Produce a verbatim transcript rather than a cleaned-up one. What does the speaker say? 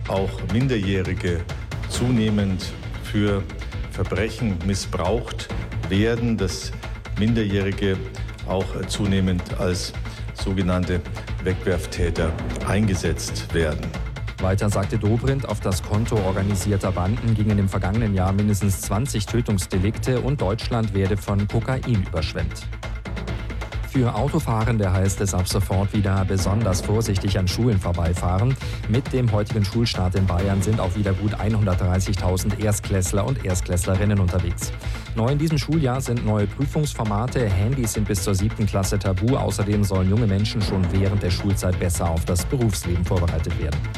auch Minderjährige zunehmend für Verbrechen missbraucht werden, dass Minderjährige auch zunehmend als sogenannte Wegwerftäter eingesetzt werden. Weiter sagte Dobrindt, auf das Konto organisierter Banden gingen im vergangenen Jahr mindestens zwanzig Tötungsdelikte und Deutschland werde von Kokain überschwemmt. Für Autofahrende heißt es ab sofort wieder besonders vorsichtig an Schulen vorbeifahren. Mit dem heutigen Schulstart in Bayern sind auch wieder gut hundertdreißigtausend Erstklässler und Erstklässlerinnen unterwegs. Neu in diesem Schuljahr sind neue Prüfungsformate. Handys sind bis zur siebten Klasse tabu. Außerdem sollen junge Menschen schon während der Schulzeit besser auf das Berufsleben vorbereitet werden.